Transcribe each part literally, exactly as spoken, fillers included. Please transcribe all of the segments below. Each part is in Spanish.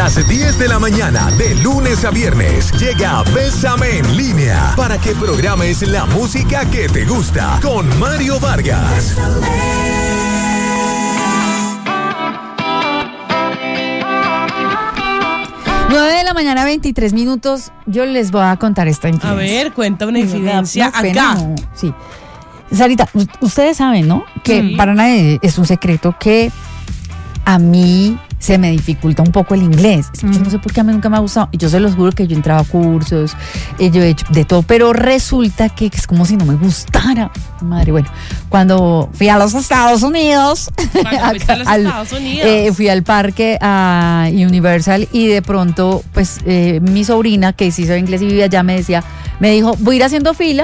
las diez de la mañana, de lunes a viernes, llega Bésame en Línea para que programes la música que te gusta con Mario Vargas. nueve de la mañana, veintitrés minutos. Yo les voy a contar esta infidencia. A ver, cuenta una infidencia no, pena, acá. No. Sí. Sarita, ustedes saben, ¿no? Que sí. Para nadie es un secreto que a mí se me dificulta un poco el inglés. Mm. Yo no sé por qué a mí nunca me ha gustado. Yo se los juro que yo he entrado a cursos, yo he hecho de todo, pero resulta que es como si no me gustara. Madre, bueno, cuando fui a los Estados Unidos, acá, a los al, Estados Unidos. Eh, fui al parque a Universal y de pronto, pues, eh, mi sobrina, que sí sabe inglés y vivía allá, me decía, me dijo, voy a ir haciendo fila.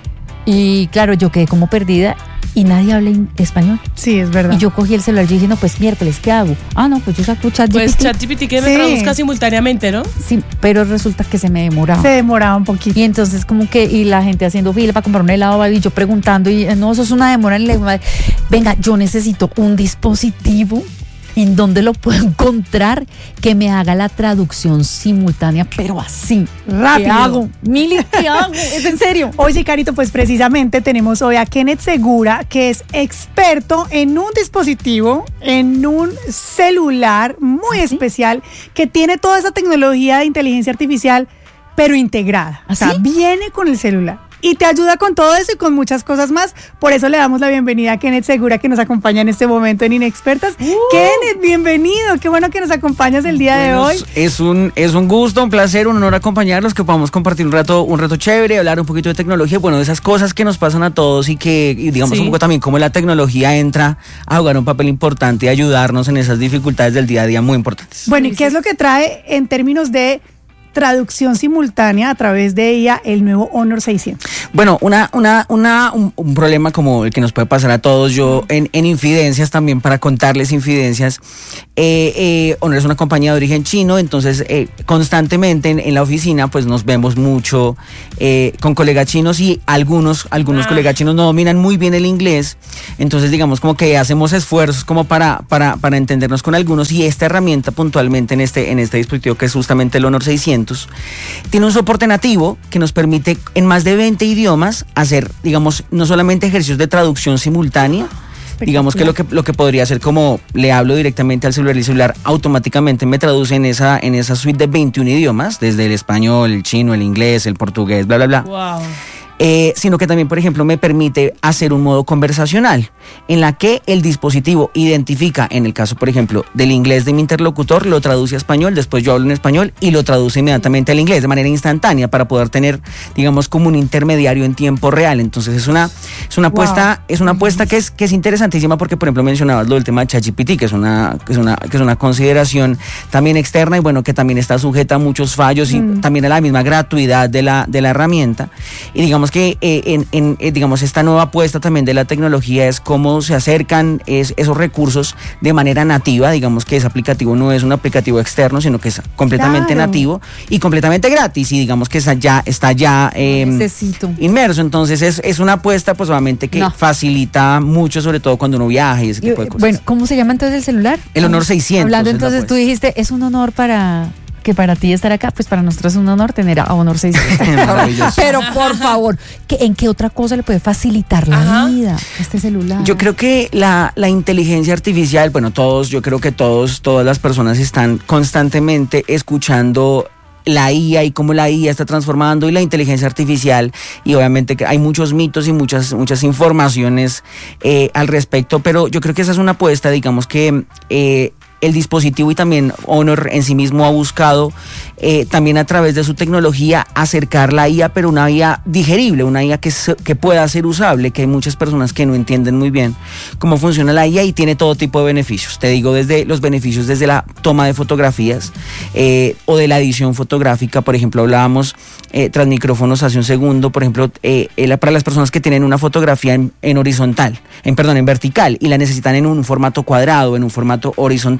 Y claro, yo quedé como perdida y nadie habla español. Sí, es verdad. Y yo cogí el celular y dije, no, pues miércoles, ¿qué hago? Ah, no, pues yo saco ChatGPT. Pues ChatGPT que me sí. traduzca simultáneamente, ¿no? Sí, pero resulta que se me demoraba. Se demoraba un poquito. Y entonces como que, y la gente haciendo fila para comprar un helado, y yo preguntando, y no, eso es una demora en el... Venga, yo necesito un dispositivo en donde lo puedo encontrar que me haga la traducción simultánea, pero así, rápido. ¿Qué hago? Mili, ¿qué hago? Es en serio. Oye, Carito, pues precisamente tenemos hoy a Kenneth Segura, que es experto en un dispositivo, en un celular muy ¿Ah, especial, sí? que tiene toda esa tecnología de inteligencia artificial, pero integrada. ¿Ah, o sea, sí? viene con el celular. Y te ayuda con todo eso y con muchas cosas más. Por eso le damos la bienvenida a Kenneth Segura, que nos acompaña en este momento en Inexpertas. Uh. Kenneth, bienvenido. Qué bueno que nos acompañas el día bueno, de hoy. Es un, es un gusto, un placer, un honor acompañarlos, que podamos compartir un rato, un rato chévere, hablar un poquito de tecnología, bueno, de esas cosas que nos pasan a todos y que, y digamos, sí. un poco también cómo la tecnología entra a jugar un papel importante y ayudarnos en esas dificultades del día a día muy importantes. Bueno, ¿y qué es lo que trae en términos de traducción simultánea a través de ella el nuevo Honor seiscientos? Bueno, una, una, una, un, un problema como el que nos puede pasar a todos, yo en, en infidencias también, para contarles infidencias, eh, eh, Honor es una compañía de origen chino, entonces eh, constantemente en, en la oficina pues nos vemos mucho eh, con colegas chinos y algunos, algunos ah. colegas chinos no dominan muy bien el inglés, entonces digamos como que hacemos esfuerzos como para, para, para entendernos con algunos, y esta herramienta puntualmente en este, en este dispositivo, que es justamente el Honor seiscientos, tiene un soporte nativo que nos permite en más de veinte idiomas hacer, digamos, no solamente ejercicios de traducción simultánea, digamos que lo que lo que podría hacer como le hablo directamente al celular y el celular automáticamente me traduce en esa en esa suite de veintiún idiomas, desde el español, el chino, el inglés, el portugués, bla, bla, bla. Wow. Eh, sino que también, por ejemplo, me permite hacer un modo conversacional en la que el dispositivo identifica, en el caso, por ejemplo, del inglés de mi interlocutor, lo traduce a español, después yo hablo en español y lo traduce inmediatamente al inglés de manera instantánea para poder tener, digamos, como un intermediario en tiempo real. Entonces es una, es una apuesta, wow. es una apuesta que es, que es interesantísima, porque, por ejemplo, mencionabas lo del tema de ChatGPT, que es una, que es una, que es una consideración también externa y bueno, que también está sujeta a muchos fallos y mm. también a la misma gratuidad de la, de la herramienta. Y digamos que eh, en, en, eh, digamos esta nueva apuesta también de la tecnología es cómo se acercan es, esos recursos de manera nativa, digamos que ese aplicativo no es un aplicativo externo, sino que es completamente claro. nativo y completamente gratis, y digamos que está ya, está ya eh, inmerso, entonces es, es una apuesta pues obviamente que no. facilita mucho, sobre todo cuando uno viaja y ese tipo de cosas. Bueno, ¿cómo se llama entonces el celular? El Honor seiscientos. Hablando entonces, tú dijiste, es un honor para... que para ti estar acá, pues para nosotros es un honor tener a Honor seiscientos. Pero por favor, ¿qué, ¿en qué otra cosa le puede facilitar la Ajá. vida este celular? Yo creo que la, la inteligencia artificial, bueno, todos, yo creo que todos, todas las personas están constantemente escuchando la I A y cómo la I A está transformando y la inteligencia artificial, y obviamente que hay muchos mitos y muchas, muchas informaciones eh, al respecto, pero yo creo que esa es una apuesta, digamos que eh, el dispositivo y también Honor en sí mismo ha buscado eh, también a través de su tecnología acercar la I A, pero una I A digerible, una I A que, que pueda ser usable, que hay muchas personas que no entienden muy bien cómo funciona la I A y tiene todo tipo de beneficios. Te digo, desde los beneficios desde la toma de fotografías eh, o de la edición fotográfica. Por ejemplo, hablábamos eh, tras micrófonos hace un segundo, por ejemplo, eh, eh, para las personas que tienen una fotografía en, en horizontal, en perdón, en vertical, y la necesitan en un formato cuadrado, en un formato horizontal.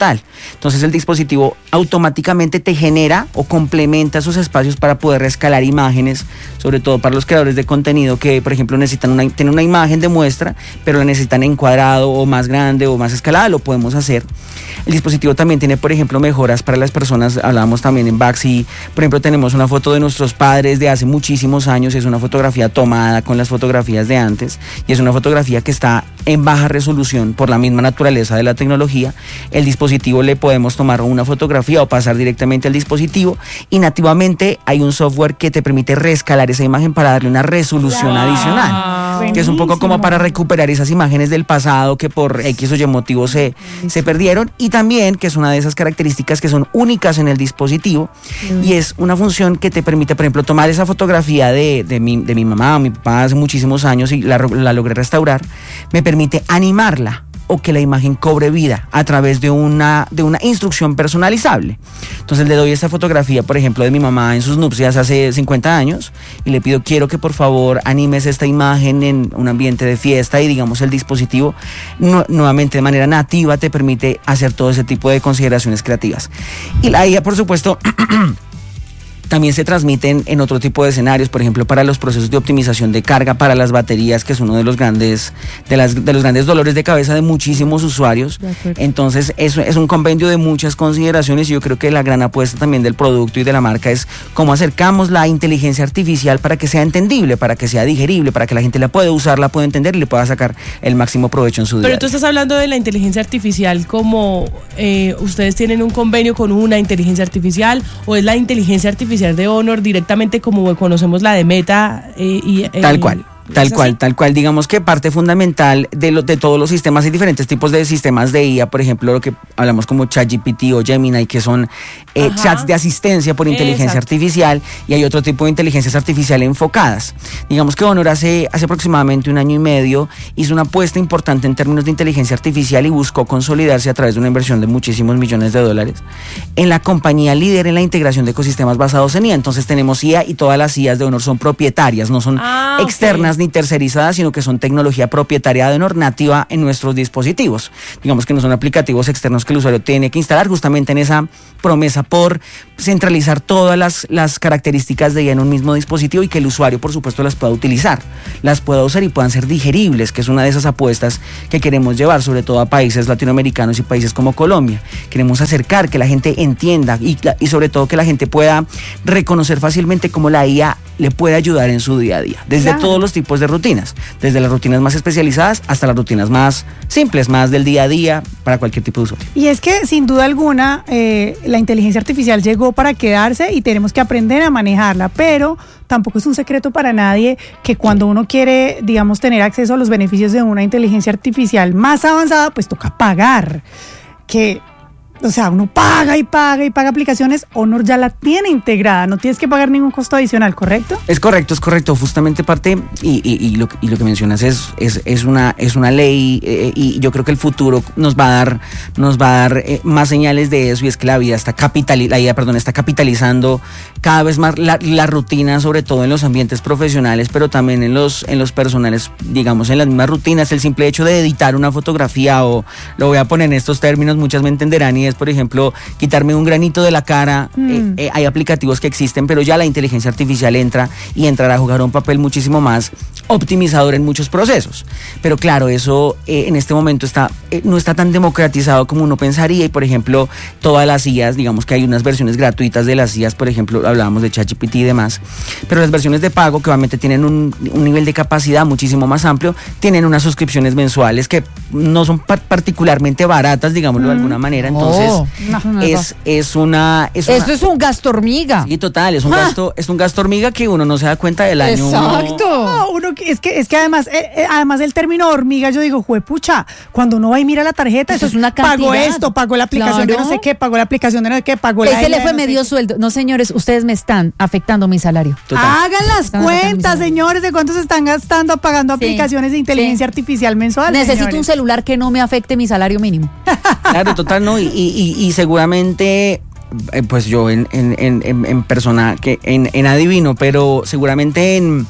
total. Entonces el dispositivo automáticamente te genera o complementa esos espacios para poder rescalar imágenes, sobre todo para los creadores de contenido que, por ejemplo, necesitan una, tener una imagen de muestra, pero la necesitan en cuadrado o más grande o más escalada, lo podemos hacer. El dispositivo también tiene, por ejemplo, mejoras para las personas, hablábamos también en Baxi, por ejemplo, tenemos una foto de nuestros padres de hace muchísimos años, es una fotografía tomada con las fotografías de antes, y es una fotografía que está en baja resolución por la misma naturaleza de la tecnología. El dispositivo le podemos tomar una fotografía o pasar directamente al dispositivo, y nativamente hay un software que te permite reescalar esa imagen para darle una resolución wow. adicional, Buenísimo. Que es un poco como para recuperar esas imágenes del pasado que por X o Y motivo se, se perdieron, y también que es una de esas características que son únicas en el dispositivo, mm. y es una función que te permite, por ejemplo, tomar esa fotografía de, de, mi, de mi mamá o mi papá hace muchísimos años y la, la logré restaurar, me permite animarla o que la imagen cobre vida a través de una, de una instrucción personalizable. Entonces le doy esta fotografía, por ejemplo, de mi mamá en sus nupcias hace cincuenta años y le pido, quiero que por favor animes esta imagen en un ambiente de fiesta, y digamos el dispositivo nu- nuevamente de manera nativa te permite hacer todo ese tipo de consideraciones creativas. Y la I A, por supuesto, también se transmiten en otro tipo de escenarios, por ejemplo, para los procesos de optimización de carga para las baterías, que es uno de los grandes, de las, de los grandes dolores de cabeza de muchísimos usuarios. Entonces, eso es un compendio de muchas consideraciones, y yo creo que la gran apuesta también del producto y de la marca es cómo acercamos la inteligencia artificial para que sea entendible, para que sea digerible, para que la gente la pueda usar, la pueda entender y le pueda sacar el máximo provecho en su día. Pero tú estás hablando de la inteligencia artificial como eh, ustedes tienen un convenio con una inteligencia artificial, o es la inteligencia artificial de Honor directamente como conocemos la de Meta eh, y eh, tal cual. Tal cual, tal cual, digamos que parte fundamental de, lo, de todos los sistemas y diferentes tipos de sistemas de I A, por ejemplo, lo que hablamos como ChatGPT o Gemini, que son eh, chats de asistencia por inteligencia Exacto. artificial, y hay otro tipo de inteligencias artificiales enfocadas. Digamos que Honor hace, hace aproximadamente un año y medio hizo una apuesta importante en términos de inteligencia artificial y buscó consolidarse a través de una inversión de muchísimos millones de dólares en la compañía líder en la integración de ecosistemas basados en I A. Entonces tenemos I A y todas las I As de Honor son propietarias, no son ah, externas okay. ni tercerizadas, sino que son tecnología propietaria de Honor nativa en nuestros dispositivos. Digamos que no son aplicativos externos que el usuario tiene que instalar, justamente en esa promesa por centralizar todas las, las características de I A en un mismo dispositivo, y que el usuario, por supuesto, las pueda utilizar, las pueda usar y puedan ser digeribles, que es una de esas apuestas que queremos llevar, sobre todo a países latinoamericanos y países como Colombia. Queremos acercar, que la gente entienda y, y sobre todo que la gente pueda reconocer fácilmente cómo la I A le puede ayudar en su día a día, desde claro. todos los tipos de rutinas, desde las rutinas más especializadas hasta las rutinas más simples, más del día a día, para cualquier tipo de usuario. Y es que sin duda alguna eh, la inteligencia artificial llegó para quedarse y tenemos que aprender a manejarla, pero tampoco es un secreto para nadie que cuando uno quiere, digamos, tener acceso a los beneficios de una inteligencia artificial más avanzada, pues toca pagar, que o sea, uno paga y paga y paga aplicaciones. Honor ya la tiene integrada, no tienes que pagar ningún costo adicional, ¿correcto? Es correcto, es correcto. Justamente parte, y, y, y, lo, y lo que mencionas es, es, es, una, es una ley, eh, y yo creo que el futuro nos va a dar, nos va a dar eh, más señales de eso, y es que la vida está capitali- la I A, perdón, está capitalizando cada vez más la, la rutina, sobre todo en los ambientes profesionales, pero también en los, en los personales, digamos, en las mismas rutinas. El simple hecho de editar una fotografía, o lo voy a poner en estos términos, muchas me entenderán, y es, por ejemplo, quitarme un granito de la cara. Mm. Eh, eh, hay aplicativos que existen, pero ya la inteligencia artificial entra y entrará a jugar un papel muchísimo más optimizador en muchos procesos. Pero claro, eso eh, en este momento está eh, no está tan democratizado como uno pensaría, y por ejemplo, todas las I As, digamos que hay unas versiones gratuitas de las I As, por ejemplo, hablábamos de ChatGPT y demás, pero las versiones de pago, que obviamente tienen un, un nivel de capacidad muchísimo más amplio, tienen unas suscripciones mensuales que no son par- particularmente baratas, digámoslo mm. de alguna manera. Entonces oh, no, es, es una es esto una, es un gasto hormiga. Sí, total, es un ah. gasto es un gasto hormiga que uno no se da cuenta del año. Exacto. No, uno es que es que además eh, eh, además el término hormiga, yo digo, juepucha, cuando uno va y mira la tarjeta, eso, eso es una cantidad. Pago esto, pago la aplicación claro. de no sé qué, pago la aplicación de no sé qué, pago la ese le fue no medio sé sueldo. No, señores, ustedes me están afectando mi salario. Total. Hagan las están cuentas, señores, de cuánto se están gastando pagando sí, aplicaciones de inteligencia sí. artificial mensual. Necesito señores. un celular que no me afecte mi salario mínimo. Claro, total, no, y, y, y seguramente, eh, pues yo en, en, en, en persona, que en, en adivino, pero seguramente en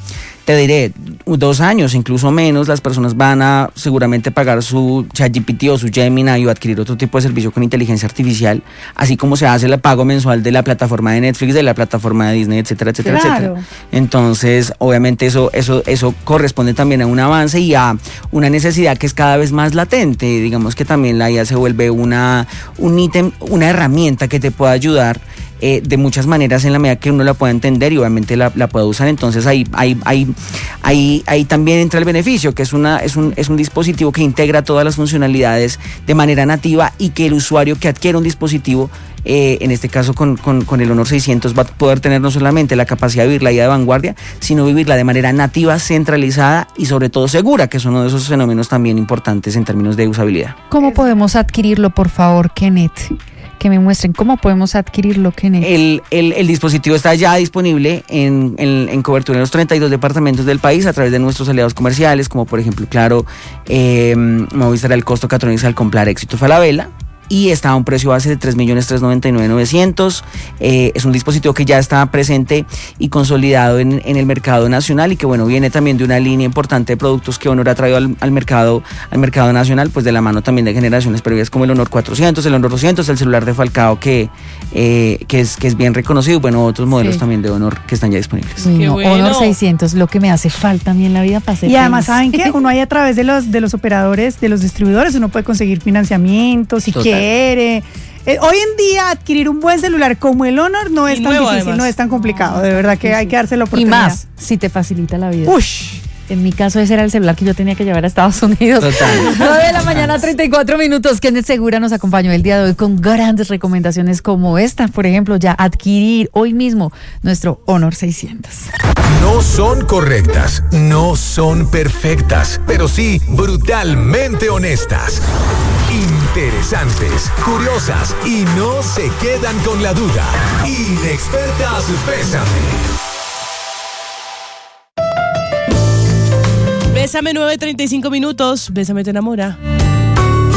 te diré, dos años, incluso menos, las personas van a seguramente pagar su ChatGPT o su Gemini o adquirir otro tipo de servicio con inteligencia artificial, así como se hace el pago mensual de la plataforma de Netflix, de la plataforma de Disney, etcétera, etcétera, Claro. etcétera. Entonces, obviamente eso, eso, eso corresponde también a un avance y a una necesidad que es cada vez más latente. Digamos que también la I A se vuelve una, un ítem, una herramienta que te puede ayudar Eh, de muchas maneras en la medida que uno la pueda entender y obviamente la, la pueda usar. Entonces ahí, ahí, ahí, ahí, ahí también entra el beneficio, que es, una, es, un, es un dispositivo que integra todas las funcionalidades de manera nativa y que el usuario que adquiere un dispositivo, eh, en este caso con, con, con el Honor seiscientos, va a poder tener no solamente la capacidad de vivir la I A de vanguardia, sino vivirla de manera nativa, centralizada y sobre todo segura, que es uno de esos fenómenos también importantes en términos de usabilidad. ¿Cómo podemos adquirirlo, por favor, Kenneth? Que me muestren cómo podemos adquirirlo, Kenneth. El, el, el dispositivo está ya disponible en, en, en cobertura en los treinta y dos departamentos del país a través de nuestros aliados comerciales, como por ejemplo, Claro, eh, Movistar, el costo Catronics al comprar Éxito Falabella. Y está a un precio base de tres millones trescientos noventa y nueve mil novecientos. Eh, es un dispositivo que ya está presente y consolidado en, en el mercado nacional y que bueno, viene también de una línea importante de productos que Honor ha traído al, al mercado al mercado nacional, pues de la mano también de generaciones previas como el Honor cuatrocientos, el Honor doscientos, el celular de Falcao que, eh, que, es, que es bien reconocido y bueno, otros modelos Sí. también de Honor que están ya disponibles. Uy, Qué no, bueno. Honor seiscientos, lo que me hace falta a mí en la vida para ser Y además, feliz. ¿saben qué? Uno ahí a través de los, de los operadores, de los distribuidores, uno puede conseguir financiamiento si Total. quiere. Eh, hoy en día adquirir un buen celular como el Honor no Y es tan nuevo, difícil, además. no es tan complicado. De verdad que hay que darse la Y oportunidad. más, si te facilita la vida. Ush. En mi caso, ese era el celular que yo tenía que llevar a Estados Unidos. Total. nueve de la mañana, treinta y cuatro minutos. Kenneth Segura nos acompañó el día de hoy con grandes recomendaciones como esta. Por ejemplo, ya adquirir hoy mismo nuestro Honor seiscientos. No son correctas, no son perfectas, pero sí brutalmente honestas. Interesantes, curiosas y no se quedan con la duda. Inexpertas, Bésame. Bésame nueve treinta y cinco minutos. Bésame te enamora.